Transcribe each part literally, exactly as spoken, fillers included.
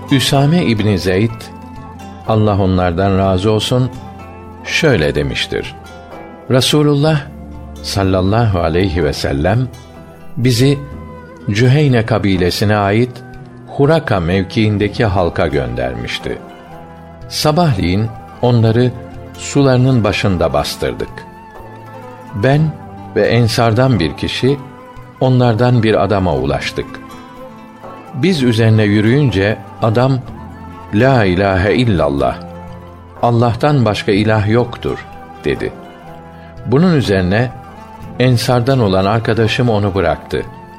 Üsame İbni Zeyd, Allah onlardan razı olsun, şöyle demiştir: Resulullah sallallahu aleyhi ve sellem bizi Cüheyne kabilesine ait Huraka mevkiindeki halka göndermişti. Sabahleyin onları sularının başında bastırdık. Ben ve ensardan bir kişi onlardan bir adama ulaştık. Biz üzerine yürüyünce adam "La ilahe illallah, Allah'tan başka ilah yoktur" dedi. Bunun üzerine ensardan olan arkadaşım onu bıraktı.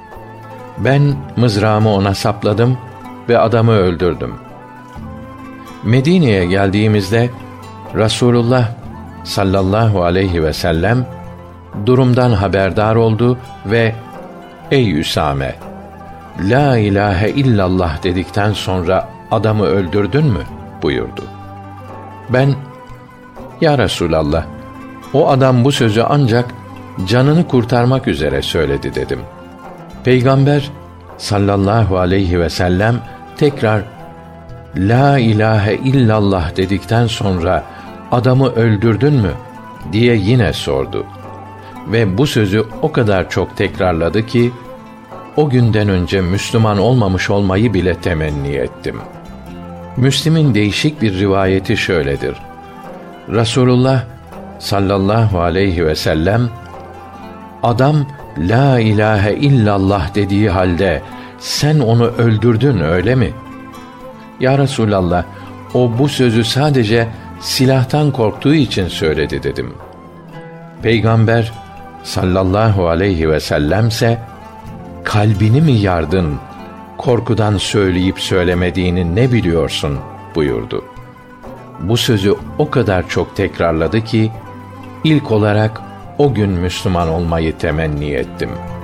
Ben mızrağımı ona sapladım ve adamı öldürdüm. Medine'ye geldiğimizde Resulullah sallallahu aleyhi ve sellem durumdan haberdar oldu ve "Ey Üsame, La ilahe illallah dedikten sonra adamı öldürdün mü?" buyurdu. Ben, "Ya Resulallah, o adam bu sözü ancak canını kurtarmak üzere söyledi" dedim. Peygamber sallallahu aleyhi ve sellem tekrar "La ilahe illallah dedikten sonra adamı öldürdün mü?" diye yine sordu. Ve bu sözü o kadar çok tekrarladı ki o günden önce Müslüman olmamış olmayı bile temenni ettim. Müslim'in değişik bir rivayeti şöyledir: Resulullah sallallahu aleyhi ve sellem, "Adam La ilahe illallah dediği halde sen onu öldürdün, öyle mi?" "Ya Resulallah, o bu sözü sadece silahtan korktuğu için söyledi" dedim. Peygamber sallallahu aleyhi ve sellemse, "Kalbini mi yardın, korkudan söyleyip söylemediğini ne biliyorsun?" buyurdu. Bu sözü o kadar çok tekrarladı ki ilk olarak o gün Müslüman olmayı temenni ettim.